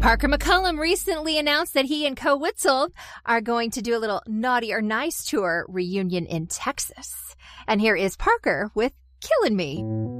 Parker McCollum recently announced that he and Co Witzel are going to do a little Naughty or Nice tour reunion in Texas. And here is Parker with Killin' Me.